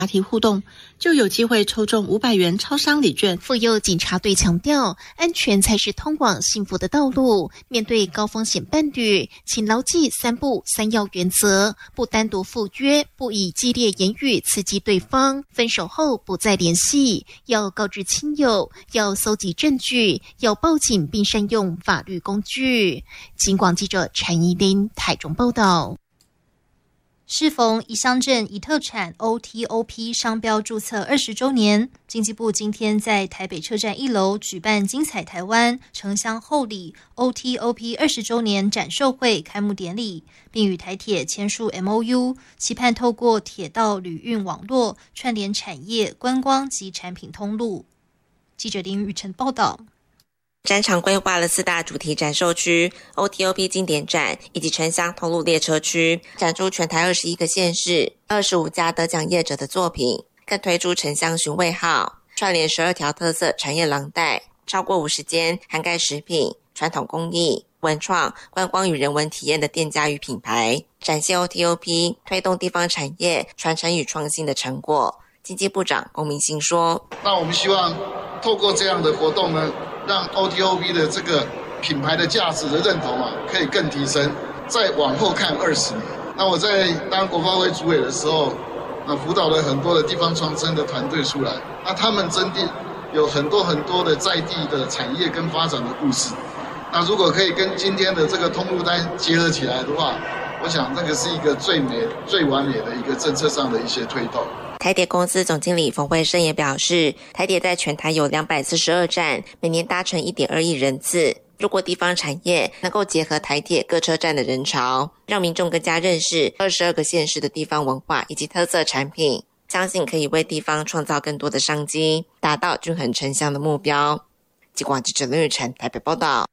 答题互动，就有机会抽中500元超商礼券。 妇幼警察队强调，安全才是通往幸福的道路。面对高风险伴侣，请牢记3不3要原则：不单独赴约，不以激烈言语刺激对方，分手后不再联系，要告知亲友，要搜集证据，要报警，并善用法律工具。警广记者陈怡琳台中报道。 适逢宜乡镇以特产 OTOP 商标注册20周年，经济部今天在台北车站1楼举办精彩台湾城乡后里 OTOP 20周年展售会开幕典礼，并与台铁签署 MOU， 期盼透过铁道旅运网络串联产业、观光及产品通路。记者林宇晨报道。 展场规划了4大主题展售区、OTOP 经典展以及城乡通路列车区，展出全台21个县市25家得奖业者的作品，更推出城乡寻味号，串联12条特色产业廊带，超过50间涵盖食品、传统工艺、文创、观光与人文体验的店家与品牌，展现 OTOP 推动地方产业传承与创新的成果。经济部长龚明鑫说， 那我们希望透过这样的活动呢，让 OTOP 的这个品牌的价值的认同可以更提升。再往后看20年，那我在当国发会主委的时候，辅导了很多的地方创生的团队出来，那他们真的有很多的在地的产业跟发展的故事。那如果可以跟今天的这个通路单结合起来的话，我想这个是一个最美、最完美的一个政策上的一些推动。 台铁公司总经理冯慧生也表示，台铁在全台有242站，每年搭乘1.2亿人次。如果地方产业能够结合台铁各车站的人潮，让民众更加认识22个县市的地方文化以及特色产品，相信可以为地方创造更多的商机，达到均衡城乡的目标。警广记者林宇晨台北报道。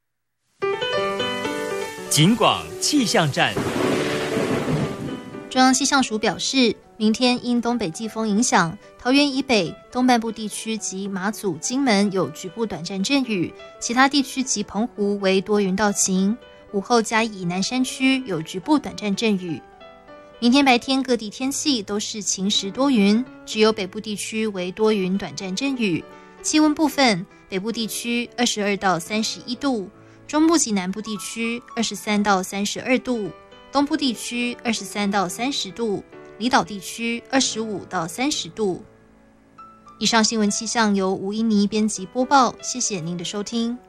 警广气象站。 中央气象署表示，明天因东北季风影响，桃园以北、东半部地区及马祖、金门有局部短暂阵雨，其他地区及澎湖为多云到晴。午后嘉义以南山区有局部短暂阵雨。明天白天各地天气都是晴时多云，只有北部地区为多云短暂阵雨。气温部分，北部地区22到31度，中部及南部地区23到32度。东部地区23到30度，离岛地区25到30度。以上新闻气象由吴依妮编辑播报，谢谢您的收听。